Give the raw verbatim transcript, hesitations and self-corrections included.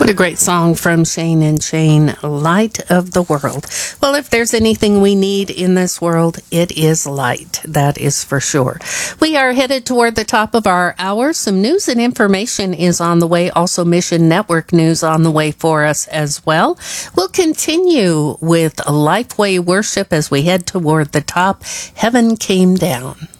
What a great song from Shane and Shane, Light of the World. Well, if there's anything we need in this world, it is light. That is for sure. We are headed toward the top of our hour. Some news and information is on the way. Also, Mission Network news on the way for us as well. We'll continue with Lifeway worship as we head toward the top. Heaven Came Down.